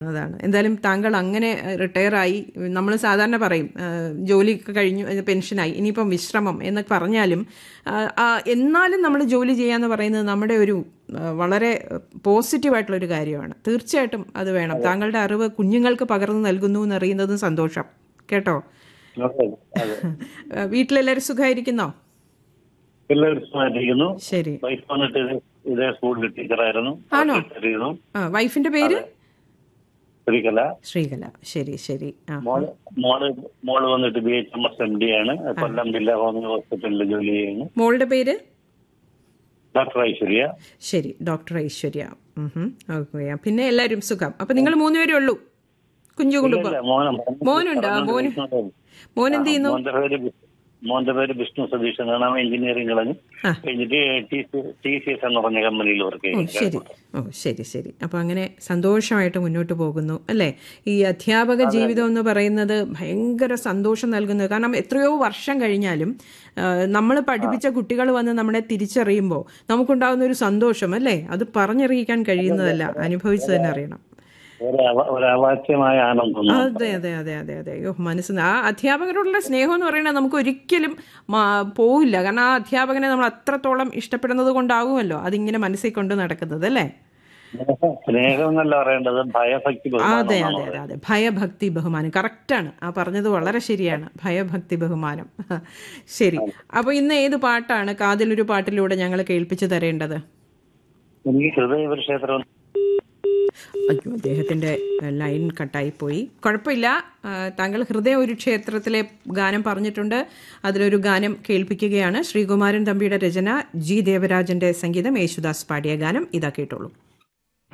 അതാണ്. എന്തായാലും താങ്കൾ അങ്ങനെ റിട്ടയറായി. നമ്മൾ സാധാരണ പറയും ജോലിയൊക്കെ കഴിഞ്ഞു, പെൻഷനായി, ഇനിയിപ്പം വിശ്രമം എന്നൊക്കെ പറഞ്ഞാലും എന്നാലും നമ്മൾ ജോലി ചെയ്യാന്ന് പറയുന്നത് നമ്മുടെ ഒരു വളരെ പോസിറ്റീവായിട്ടുള്ളൊരു കാര്യമാണ്. തീർച്ചയായിട്ടും അത് വേണം. താങ്കളുടെ അറിവ് കുഞ്ഞുങ്ങൾക്ക് പകർന്നു നൽകുന്നു എന്നറിയുന്നതും സന്തോഷം കേട്ടോ. വീട്ടിലെല്ലാവരും സുഖമായിരിക്കുന്നോ? എല്ലാവരും സുഖമായിട്ടിരിക്കുന്നു. ശരി. വൈഫ് വന്നിട്ട് ഇതേ സ്കൂളിൽ ടീച്ചറായിരുന്നു. ആണോ? വൈഫിന്റെ പേര് ശ്രീകല. ശ്രീകല. ശരി ശരി. മോള് വന്നിട്ട് BHMS MD ആണ്. കൊല്ലം ജില്ലാ ഹോമിയോ ഹോസ്പിറ്റലിൽ ജോലി ചെയ്യുന്നു. മോളുടെ പേര് ഡോക്ടർ ഐശ്വര്യ. ശരി, ഡോക്ടർ ഐശ്വര്യ. ഓക്കെ. പിന്നെ എല്ലാവരും സുഖം. അപ്പൊ നിങ്ങൾ 3 പേരേ ഉള്ളൂ? കുഞ്ഞു കുടുംബം? മോനുണ്ടോ? മോൻ എന്ത് ചെയ്യുന്നു? മോന്റെ പേര് വിഷ്ണു സതീഷ് എന്നാണ്. അവൻ എഞ്ചിനീയറിംഗ് കളഞ്ഞു കഴിഞ്ഞിട്ട് TCS എന്ന് പറഞ്ഞ കമ്പനിയിൽ വർക്ക് ചെയ്യുന്നു. ശരി. ശരി ശരി. അപ്പൊ അങ്ങനെ സന്തോഷമായിട്ട് മുന്നോട്ട് പോകുന്നു അല്ലേ? ഈ അധ്യാപക ജീവിതം എന്ന് പറയുന്നത് ഭയങ്കര സന്തോഷം നൽകുന്നത്. കാരണം എത്രയോ വർഷം കഴിഞ്ഞാലും നമ്മൾ പഠിപ്പിച്ച കുട്ടികൾ വന്ന് നമ്മളെ തിരിച്ചറിയുമ്പോൾ നമുക്കുണ്ടാകുന്ന ഒരു സന്തോഷം അല്ലേ, അത് പറഞ്ഞറിയിക്കാൻ കഴിയുന്നതല്ല, അനുഭവിച്ചു തന്നെ അറിയണം. ഒരവാച്യമായ ആനന്ദം. അതെ അതെ അതെ അതെ അതെ. അയ്യോ, മനസ്സിന് ആ അധ്യാപകരോടുള്ള സ്നേഹം എന്ന് പറയുന്നത് നമുക്ക് ഒരിക്കലും പോവില്ല. കാരണം ആ അധ്യാപകനെ നമ്മൾ അത്രത്തോളം ഇഷ്ടപ്പെടുന്നത് കൊണ്ടാകുമല്ലോ അതിങ്ങനെ മനസ്സിൽ കൊണ്ട് നടക്കുന്നത് അല്ലേ? സ്നേഹം എന്നല്ല പറയേണ്ടത്, ഭയഭക്തി ബഹുമാനം. അതെ അതെ അതെ അതെ, ഭയഭക്തി ബഹുമാനം. കറക്റ്റാണ്, ആ പറഞ്ഞത് വളരെ ശരിയാണ്. ഭയഭക്തി ബഹുമാനം. ശരി. അപ്പൊ ഇന്ന് ഏത് പാട്ടാണ് കാതിലൊരു പാട്ടിലൂടെ ഞങ്ങൾ കേൾപ്പിച്ചു തരേണ്ടത്? എനിക്ക് ഹൃദയപരിക്ഷേത്രം. അയ്യോ, അദ്ദേഹത്തിൻ്റെ ലൈൻ കട്ടായിപ്പോയി. കുഴപ്പമില്ല. താങ്കൾ ഹൃദയ ഒരു ക്ഷേത്രത്തിലെ ഗാനം പറഞ്ഞിട്ടുണ്ട്. അതിലൊരു ഗാനം കേൾപ്പിക്കുകയാണ്. ശ്രീകുമാരൻ തമ്പിയുടെ രചന, G. ദേവരാജന്റെ സംഗീതം, യേശുദാസ് പാടിയ ഗാനം. ഇതാ കേട്ടോളൂ.